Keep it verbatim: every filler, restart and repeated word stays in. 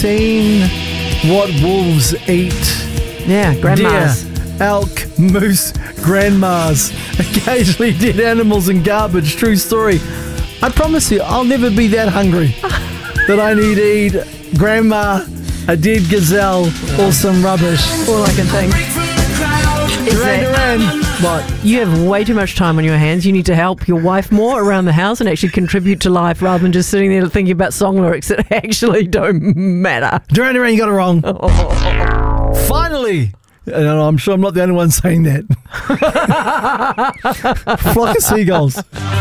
seen what wolves eat? Yeah, grandmas. Deer, elk, moose, grandmas. Occasionally dead animals and garbage. True story. I promise you, I'll never be that hungry that I need to eat grandma, a dead gazelle, or some rubbish. All I can think is Duran that Duran. What? you have way too much time on your hands. You need to help your wife more around the house and actually contribute to life rather than just sitting there thinking about song lyrics that actually don't matter. Duran Duran, you got it wrong. Finally! And I'm sure I'm not the only one saying that. Flock of seagulls.